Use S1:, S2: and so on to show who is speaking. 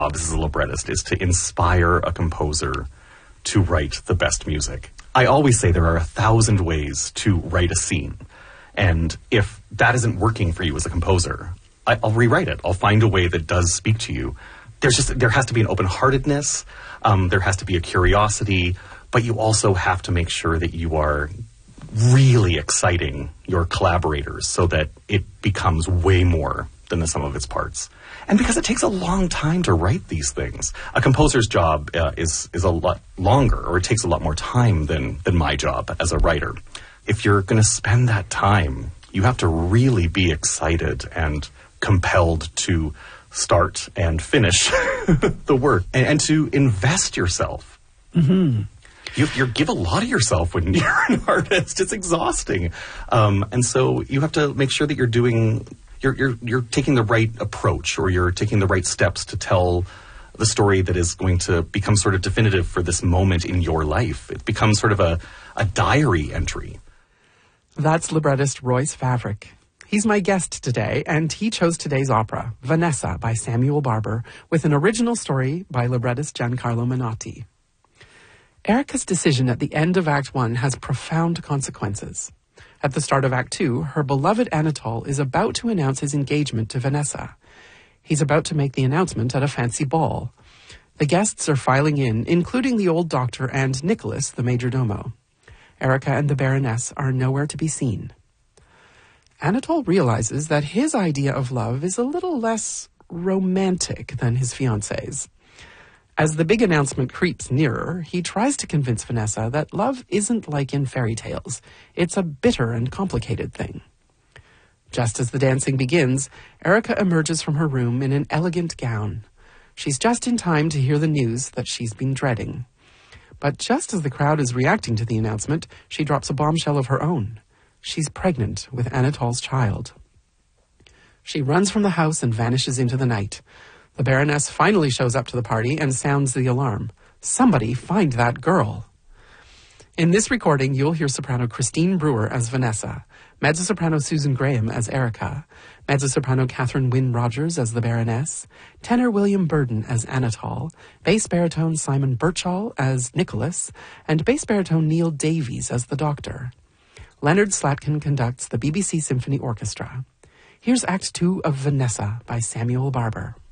S1: as a librettist is to inspire a composer to write the best music. I always say there are 1,000 ways to write a scene. And if that isn't working for you as a composer, I'll rewrite it. I'll find a way that does speak to you. There has to be an open-heartedness. There has to be a curiosity. But you also have to make sure that you are really exciting your collaborators so that it becomes way more than the sum of its parts. And because it takes a long time to write these things. A composer's job is a lot longer, or it takes a lot more time than my job as a writer. If you're going to spend that time, you have to really be excited and compelled to start and finish the work and to invest yourself.
S2: Mm-hmm.
S1: You give a lot of yourself when you're an artist. It's exhausting. And so you have to make sure that you're taking the right approach, or you're taking the right steps to tell the story that is going to become sort of definitive for this moment in your life. It becomes sort of a diary entry.
S2: That's librettist Royce Favrick. He's my guest today, and he chose today's opera, Vanessa by Samuel Barber, with an original story by librettist Giancarlo Menotti. Erica's decision at the end of Act 1 has profound consequences. At the start of Act 2, her beloved Anatole is about to announce his engagement to Vanessa. He's about to make the announcement at a fancy ball. The guests are filing in, including the old doctor and Nicholas, the major domo. Erica and the Baroness are nowhere to be seen. Anatole realizes that his idea of love is a little less romantic than his fiancée's. As the big announcement creeps nearer, he tries to convince Vanessa that love isn't like in fairy tales. It's a bitter and complicated thing. Just as the dancing begins, Erica emerges from her room in an elegant gown. She's just in time to hear the news that she's been dreading. But just as the crowd is reacting to the announcement, she drops a bombshell of her own. She's pregnant with Anatole's child. She runs from the house and vanishes into the night. The Baroness finally shows up to the party and sounds the alarm. Somebody find that girl. In this recording, you'll hear soprano Christine Brewer as Vanessa, mezzo-soprano Susan Graham as Erica, mezzo-soprano Catherine Wynne Rogers as the Baroness, tenor William Burden as Anatole, bass baritone Simon Birchall as Nicholas, and bass baritone Neil Davies as the Doctor. Leonard Slatkin conducts the BBC Symphony Orchestra. Here's Act 2 of Vanessa by Samuel Barber.